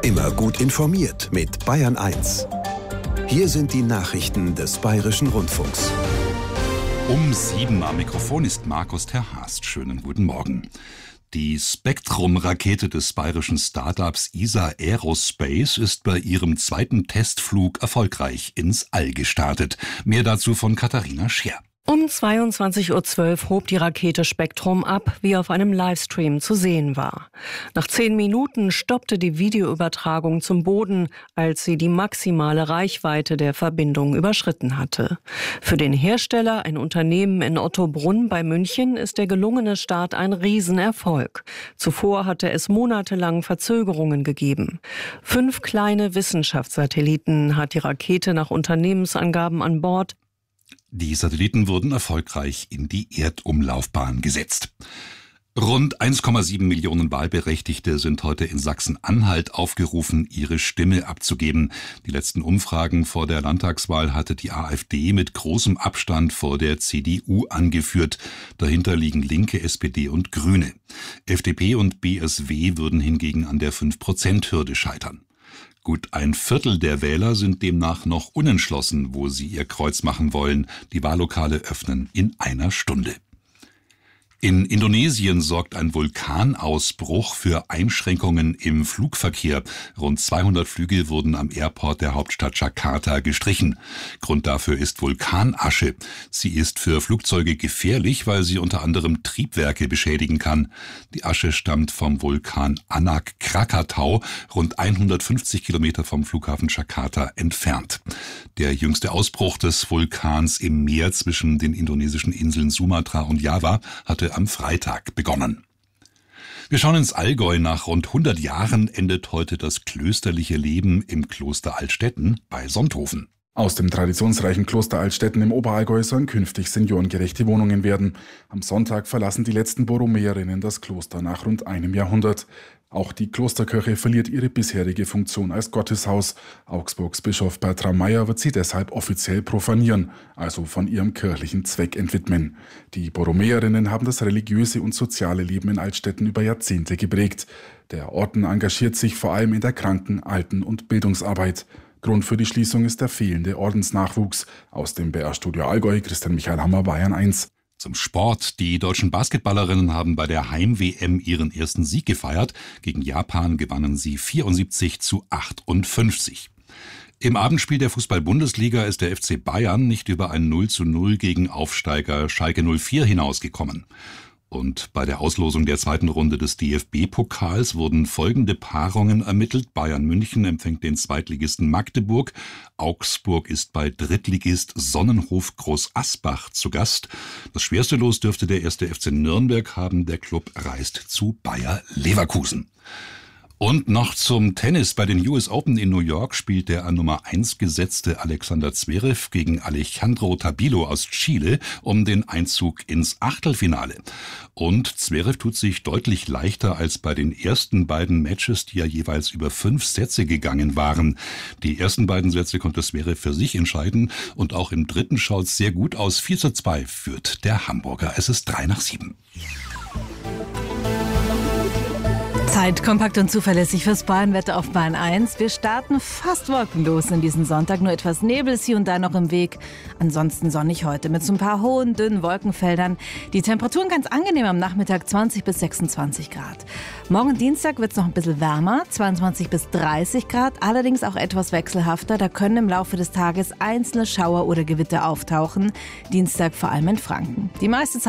Immer gut informiert mit Bayern 1. Hier sind die Nachrichten des Bayerischen Rundfunks. Um 7 am Mikrofon ist Markus Terhast. Schönen guten Morgen. Die Spektrum-Rakete des bayerischen Startups ESA Aerospace ist bei ihrem zweiten Testflug erfolgreich ins All gestartet. Mehr dazu von Katharina Scher. Um 22:12 Uhr hob die Rakete Spektrum ab, wie auf einem Livestream zu sehen war. Nach 10 Minuten stoppte die Videoübertragung zum Boden, als sie die maximale Reichweite der Verbindung überschritten hatte. Für den Hersteller, ein Unternehmen in Ottobrunn bei München, ist der gelungene Start ein Riesenerfolg. Zuvor hatte es monatelang Verzögerungen gegeben. 5 kleine Wissenschaftssatelliten hat die Rakete nach Unternehmensangaben an Bord. Die Satelliten wurden erfolgreich in die Erdumlaufbahn gesetzt. Rund 1,7 Millionen Wahlberechtigte sind heute in Sachsen-Anhalt aufgerufen, ihre Stimme abzugeben. Die letzten Umfragen vor der Landtagswahl hatte die AfD mit großem Abstand vor der CDU angeführt. Dahinter liegen Linke, SPD und Grüne. FDP und BSW würden hingegen an der 5%-Hürde scheitern. Gut ein Viertel der Wähler sind demnach noch unentschlossen, wo sie ihr Kreuz machen wollen. Die Wahllokale öffnen in einer Stunde. In Indonesien sorgt ein Vulkanausbruch für Einschränkungen im Flugverkehr. Rund 200 Flüge wurden am Airport der Hauptstadt Jakarta gestrichen. Grund dafür ist Vulkanasche. Sie ist für Flugzeuge gefährlich, weil sie unter anderem Triebwerke beschädigen kann. Die Asche stammt vom Vulkan Anak Krakatau, rund 150 Kilometer vom Flughafen Jakarta entfernt. Der jüngste Ausbruch des Vulkans im Meer zwischen den indonesischen Inseln Sumatra und Java hatte am Freitag begonnen. Wir schauen ins Allgäu. Nach rund 100 Jahren endet heute das klösterliche Leben im Kloster Altstetten bei Sonthofen. Aus dem traditionsreichen Kloster Altstetten im Oberallgäu sollen künftig seniorengerechte Wohnungen werden. Am Sonntag verlassen die letzten Borromäerinnen das Kloster nach rund einem Jahrhundert. Auch die Klosterkirche verliert ihre bisherige Funktion als Gotteshaus. Augsburgs Bischof Bertram Meyer wird sie deshalb offiziell profanieren, also von ihrem kirchlichen Zweck entwidmen. Die Borromäerinnen haben das religiöse und soziale Leben in Altstetten über Jahrzehnte geprägt. Der Orden engagiert sich vor allem in der Kranken-, Alten- und Bildungsarbeit. Grund für die Schließung ist der fehlende Ordensnachwuchs. Aus dem BR-Studio Allgäu, Christian Michael Hammer, Bayern 1. Zum Sport. Die deutschen Basketballerinnen haben bei der Heim-WM ihren ersten Sieg gefeiert. Gegen Japan gewannen sie 74:58. Im Abendspiel der Fußball-Bundesliga ist der FC Bayern nicht über ein 0:0 gegen Aufsteiger Schalke 04 hinausgekommen. Und bei der Auslosung der zweiten Runde des DFB-Pokals wurden folgende Paarungen ermittelt. Bayern München empfängt den Zweitligisten Magdeburg. Augsburg ist bei Drittligist Sonnenhof Groß Asbach zu Gast. Das schwerste Los dürfte der 1. FC Nürnberg haben. Der Klub reist zu Bayer Leverkusen. Und noch zum Tennis. Bei den US Open in New York spielt der an Nummer 1 gesetzte Alexander Zverev gegen Alejandro Tabilo aus Chile um den Einzug ins Achtelfinale. Und Zverev tut sich deutlich leichter als bei den ersten beiden Matches, die ja jeweils über 5 Sätze gegangen waren. Die ersten beiden Sätze konnte Zverev für sich entscheiden und auch im dritten schaut es sehr gut aus. 4:2 führt der Hamburger. Es ist 6:03. Zeit, kompakt und zuverlässig fürs Bayernwetter auf Bayern 1. Wir starten fast wolkenlos in diesen Sonntag. Nur etwas Nebel ist hier und da noch im Weg. Ansonsten sonnig heute mit so ein paar hohen, dünnen Wolkenfeldern. Die Temperaturen ganz angenehm am Nachmittag, 20 bis 26 Grad. Morgen Dienstag wird es noch ein bisschen wärmer, 22 bis 30 Grad. Allerdings auch etwas wechselhafter. Da können im Laufe des Tages einzelne Schauer oder Gewitter auftauchen. Dienstag vor allem in Franken. Die meiste Zeit